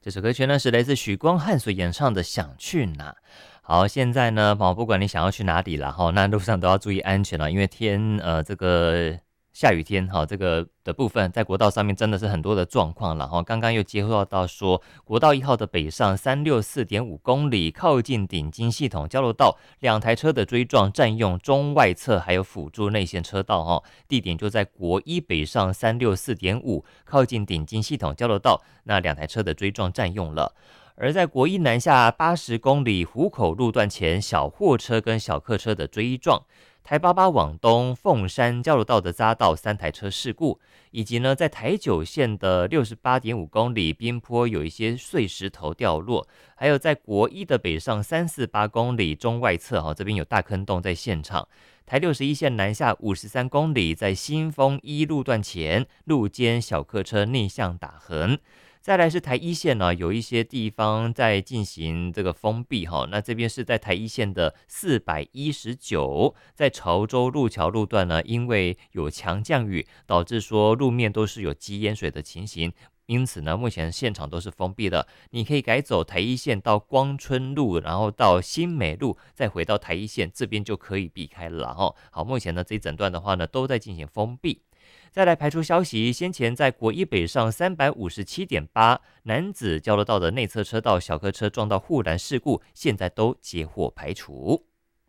这首歌曲呢是来自许光汉所演唱的《想去哪》。好，现在呢，不管你想要去哪里了哈，那路上都要注意安全了，因为这个下雨天哈，这个的部分在国道上面真的是很多的状况了哈。刚刚又接获到说，国道1号的北上364.5公里，靠近顶金系统交流道，2台车的追撞占用中外侧还有辅助内线车道哈，地点就在国一北上364.5，靠近顶金系统交流道，那2台车的追撞占用了。而在国一南下80公里湖口路段前，小货车跟小客车的追撞，台88往东凤山交流道的匝道3台车事故，以及呢在台九线的68.5公里滨坡有一些碎石头掉落，还有在国一的北上348公里中外侧这边有大坑洞在现场。台61线南下53公里，在新丰一路段前路肩小客车逆向打横。再来是台一线呢，有一些地方在进行这个封闭哈，那这边是在台一线的419，在潮州路桥路段呢，因为有强降雨，导致说路面都是有积淹水的情形，因此呢，目前现场都是封闭的。你可以改走台一线到光春路，然后到新美路，再回到台一线这边就可以避开了哈。好，目前呢这一整段的话呢，都在进行封闭。再来排除消息，先前在国一北上357.8男子交流道的内侧车道小客车撞到护栏事故，现在都接获排除。